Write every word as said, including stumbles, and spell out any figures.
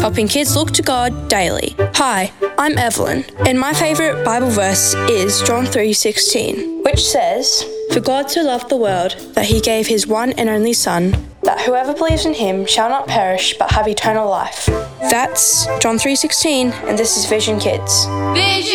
helping kids look to God daily. Hi, I'm Evelyn, and my favourite Bible verse is John three sixteen, which says, "For God so loved the world that he gave his one and only Son, that whoever believes in him shall not perish but have eternal life." That's John three sixteen, and this is Vision Kids. Vision!